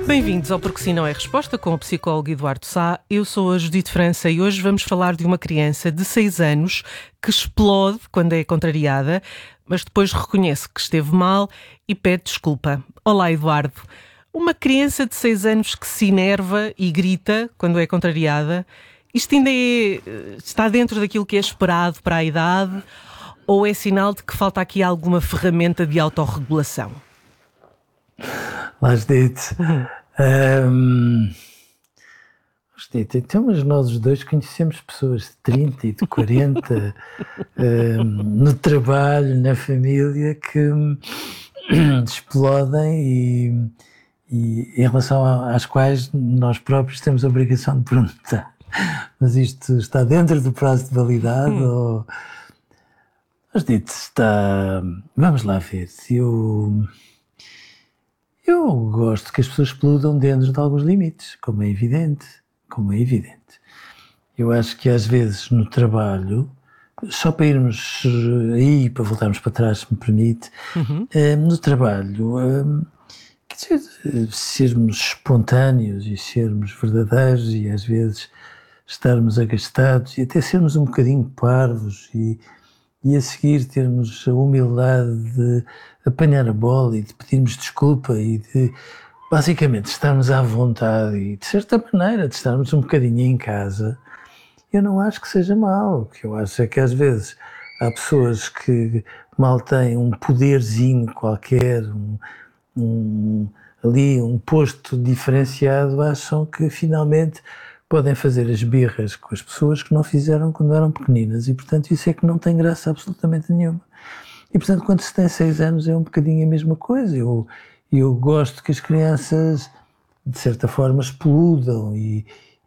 Bem-vindos ao Porque Sim Não É Resposta com o psicólogo Eduardo Sá. Eu sou a Judite França e hoje vamos falar de uma criança de 6 anos que explode quando é contrariada, mas depois reconhece que esteve mal e pede desculpa. Olá, Eduardo. Uma criança de 6 anos que se enerva e grita quando é contrariada, isto ainda está dentro daquilo que é esperado para a idade ou é sinal de que falta aqui alguma ferramenta de autorregulação? Lá Judite. Judite, então, mas nós os dois conhecemos pessoas de 30 e de 40 no trabalho, na família, que explodem e em relação às quais nós próprios temos a obrigação de perguntar: mas isto está dentro do prazo de validade? Ou... Judite, está... Vamos lá ver. Eu gosto que as pessoas explodam dentro de alguns limites, como é evidente. Eu acho que às vezes no trabalho, só para irmos aí, para voltarmos para trás, se me permite, no trabalho, quer dizer, sermos espontâneos e sermos verdadeiros e às vezes estarmos agastados e até sermos um bocadinho parvos e a seguir termos a humildade de apanhar a bola e de pedirmos desculpa e de basicamente estarmos à vontade e de certa maneira de estarmos um bocadinho em casa. Eu não acho que seja mau. O que eu acho é que às vezes há pessoas que mal têm um poderzinho qualquer, ali um posto diferenciado, acham que finalmente podem fazer as birras com as pessoas que não fizeram quando eram pequeninas e, portanto, isso é que não tem graça absolutamente nenhuma. E, portanto, quando se tem 6 anos é um bocadinho a mesma coisa. Eu gosto que as crianças, de certa forma, explodam e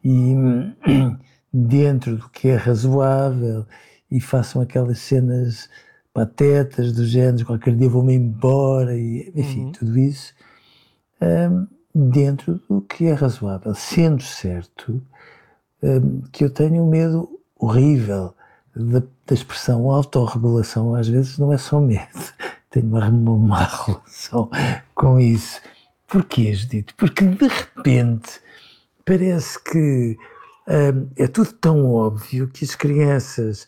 dentro do que é razoável e façam aquelas cenas patetas do género, qualquer dia vou-me embora, e, enfim, tudo isso dentro do que é razoável. Sendo certo que eu tenho um medo horrível da expressão autorregulação. Às vezes não é só medo, tenho uma má relação com isso. Porquê, Judite? Porque de repente parece que é tudo tão óbvio que as crianças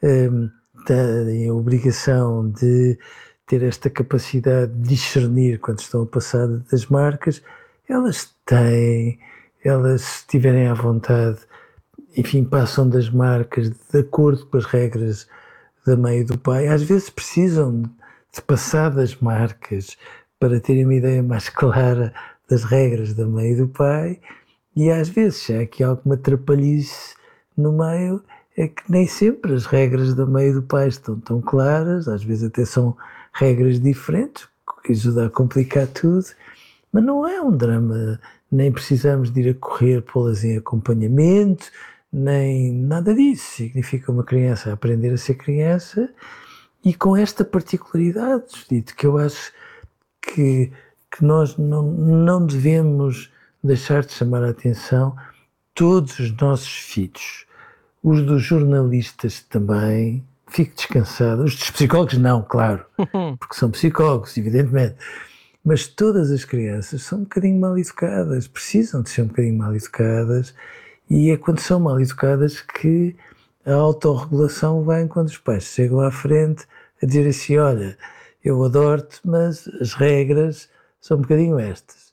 têm a obrigação de ter esta capacidade de discernir quando estão a passar das marcas. Elas têm, elas se estiverem à vontade, enfim, passam das marcas de acordo com as regras da mãe e do pai. Às vezes precisam de passar das marcas para terem uma ideia mais clara das regras da mãe e do pai, e às vezes, se há aqui alguma trapalhice no meio, é que nem sempre as regras da mãe e do pai estão tão claras, às vezes até são regras diferentes, que ajuda a complicar tudo, mas não é um drama, nem precisamos de ir a correr pô-las em acompanhamento, nem nada disso. Significa uma criança aprender a ser criança e com esta particularidade, Judite, que eu acho que nós não devemos deixar de chamar a atenção. Todos os nossos filhos, os dos jornalistas também, fico descansado, os dos psicólogos não, claro, porque são psicólogos, evidentemente, mas todas as crianças são um bocadinho mal educadas, precisam de ser um bocadinho mal educadas. E é quando são mal educadas que a autorregulação vem, quando os pais chegam à frente a dizer assim: olha, eu adoro-te, mas as regras são um bocadinho estas.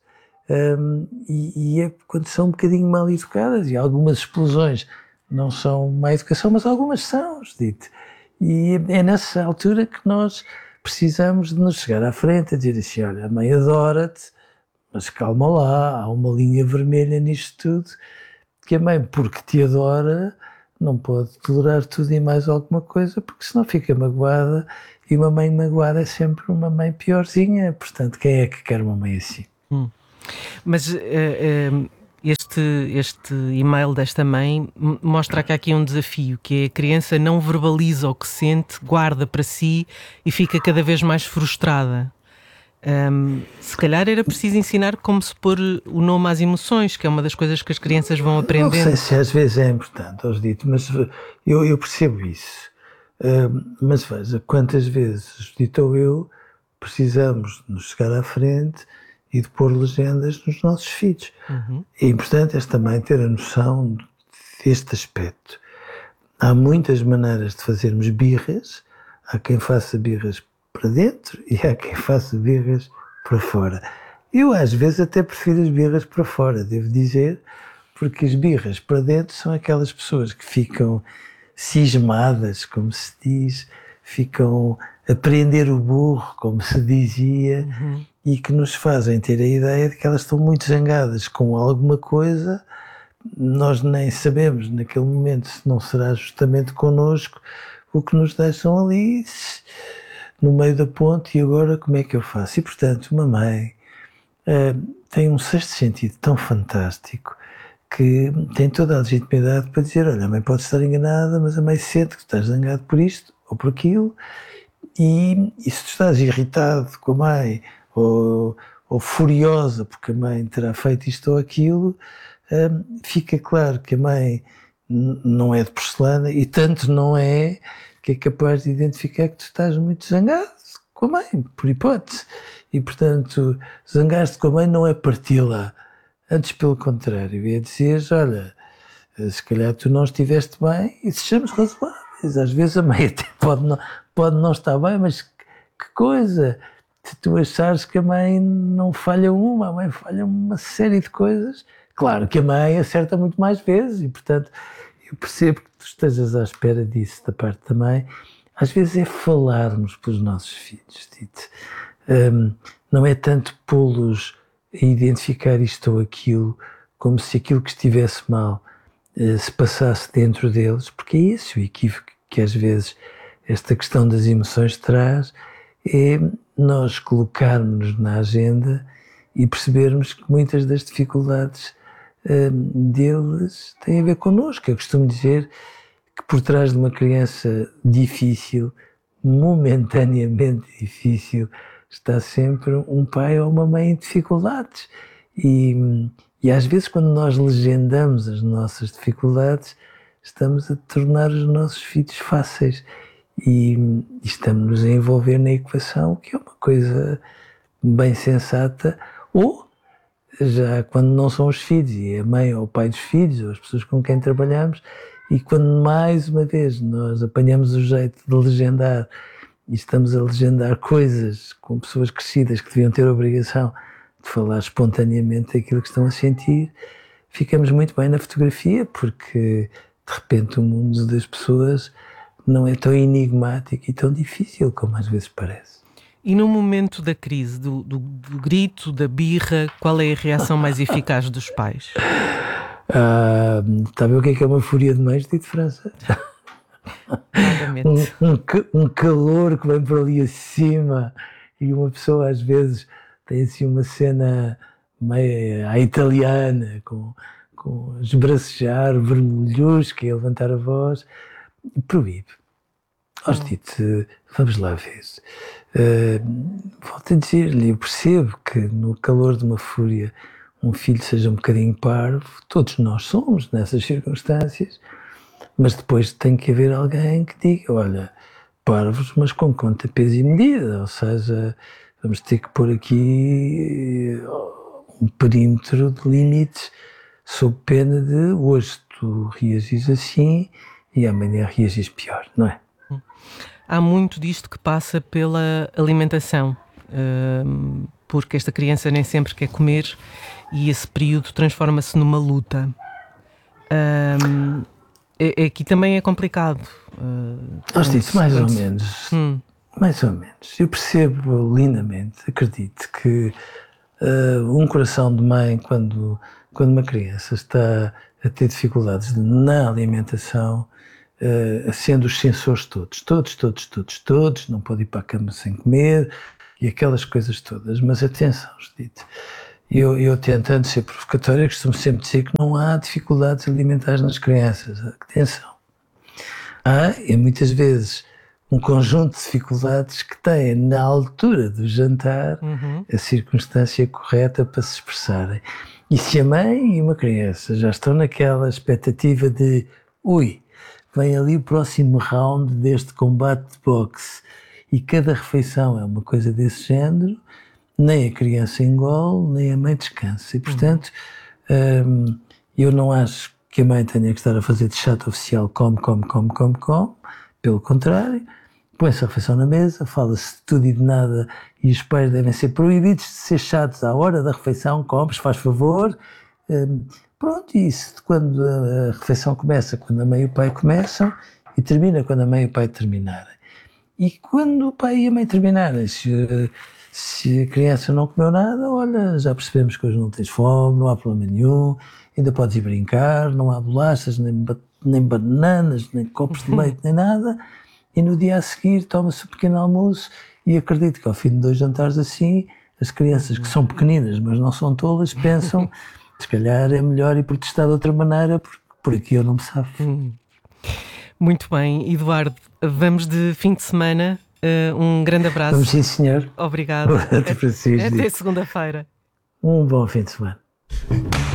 E é quando são um bocadinho mal educadas, e algumas explosões não são má educação, mas algumas são, Judite. E é nessa altura que nós precisamos de nos chegar à frente a dizer assim: olha, a mãe adora-te, mas calma lá, há uma linha vermelha nisto tudo, que a mãe, porque te adora, não pode tolerar tudo e mais alguma coisa, porque senão fica magoada, e uma mãe magoada é sempre uma mãe piorzinha. Portanto, quem é que quer uma mãe assim? Mas este e-mail desta mãe mostra que há aqui um desafio, que é: a criança não verbaliza o que sente, guarda para si e fica cada vez mais frustrada. Se calhar era preciso ensinar como se pôr o nome às emoções, que é uma das coisas que as crianças vão aprendendo. Não sei se às vezes é importante, Judite, mas eu percebo isso. Mas veja, quantas vezes, Judite ou eu, precisamos de nos chegar à frente e de pôr legendas nos nossos filhos. É importante também ter a noção deste aspecto. Há muitas maneiras de fazermos birras. Há quem faça birras para dentro e há quem faça birras para fora. Eu às vezes até prefiro as birras para fora, devo dizer, porque as birras para dentro são aquelas pessoas que ficam cismadas, como se diz, ficam a prender o burro, como se dizia, e que nos fazem ter a ideia de que elas estão muito zangadas com alguma coisa. Nós nem sabemos naquele momento se não será justamente connosco, o que nos deixam ali no meio da ponte. E agora como é que eu faço? E portanto uma mãe tem um sexto sentido tão fantástico que tem toda a legitimidade para dizer: olha, a mãe pode estar enganada, mas a mãe sente que tu estás zangado por isto ou por aquilo, e se tu estás irritado com a mãe ou furiosa porque a mãe terá feito isto ou aquilo, fica claro que a mãe não é de porcelana, e tanto não é que é capaz de identificar que tu estás muito zangado com a mãe, por hipótese. E portanto, zangar-te com a mãe não é parti-la, antes pelo contrário, é dizer: olha, se calhar tu não estiveste bem, e sejamos razoáveis. Às vezes a mãe até pode não estar bem, mas que coisa, se tu achares que a mãe não falha uma, a mãe falha uma série de coisas. Claro que a mãe acerta muito mais vezes, e portanto eu percebo que tu estejas à espera disso da parte da mãe. Às vezes é falarmos pelos nossos filhos, Tite. Não é tanto pô-los a identificar isto ou aquilo, como se aquilo que estivesse mal se passasse dentro deles, porque é esse o equívoco que às vezes esta questão das emoções traz, é nós colocarmos-nos na agenda e percebermos que muitas das dificuldades deles têm a ver connosco. Eu costumo dizer que por trás de uma criança difícil, momentaneamente difícil, está sempre um pai ou uma mãe em dificuldades. E às vezes, quando nós legendamos as nossas dificuldades, estamos a tornar os nossos filhos fáceis e estamos-nos a envolver na equação, que é uma coisa bem sensata. Ou já quando não são os filhos, e é a mãe ou o pai dos filhos, ou as pessoas com quem trabalhamos, e quando mais uma vez nós apanhamos o jeito de legendar e estamos a legendar coisas com pessoas crescidas que deviam ter a obrigação de falar espontaneamente aquilo que estão a sentir, ficamos muito bem na fotografia, porque de repente o mundo das pessoas não é tão enigmático e tão difícil como às vezes parece. E no momento da crise, do grito, da birra, qual é a reação mais eficaz dos pais? Está a ver o que é uma fúria de mães, Tite França? Um calor que vem por ali acima, e uma pessoa às vezes tem assim uma cena meio à italiana, com esbracejar, vermelhusca e levantar a voz, proíbe. Tite, vamos lá ver. Volto a dizer-lhe, eu percebo que no calor de uma fúria um filho seja um bocadinho parvo, todos nós somos nessas circunstâncias, mas depois tem que haver alguém que diga: olha, parvos, mas com conta, peso e medida, ou seja, vamos ter que pôr aqui um perímetro de limites, sob pena de hoje tu reagis assim e amanhã reagis pior, não é? Há muito disto que passa pela alimentação, porque esta criança nem sempre quer comer e esse período transforma-se numa luta. Aqui também é complicado. Mais ou menos. Mais ou menos. Eu percebo lindamente, acredito que um coração de mãe, quando uma criança está a ter dificuldades na alimentação, sendo os sensores todos, não pode ir para a cama sem comer e aquelas coisas todas. Mas atenção, Judite, eu tentando ser provocatório, costumo sempre dizer que não há dificuldades alimentares nas crianças. Atenção. Há, e muitas vezes, um conjunto de dificuldades que têm, na altura do jantar, a circunstância correta para se expressarem. E se a mãe e uma criança já estão naquela expectativa de vem ali o próximo round deste combate de boxe, e cada refeição é uma coisa desse género, nem a criança engole, nem a mãe descansa. E, portanto, eu não acho que a mãe tenha que estar a fazer de chato oficial, come. Pelo contrário, põe-se a refeição na mesa, fala-se de tudo e de nada, e os pais devem ser proibidos de ser chatos à hora da refeição, comes, faz favor. Pronto, e isso quando a refeição começa, quando a mãe e o pai começam, e termina quando a mãe e o pai terminarem. E quando o pai e a mãe terminarem, se a criança não comeu nada, olha, já percebemos que hoje não tens fome, não há problema nenhum, ainda podes ir brincar, não há bolachas, nem bananas, nem copos de leite, nem nada, e no dia a seguir toma-se o pequeno almoço, e acredito que ao fim de 2 jantares assim, as crianças que são pequeninas, mas não são tolas, pensam, se calhar é melhor ir protestar de outra maneira, porque por aqui eu não me safo. Muito bem, Eduardo, vamos de fim de semana. Um grande abraço. Vamos sim, senhor. Obrigado. Até segunda-feira. Um bom fim de semana.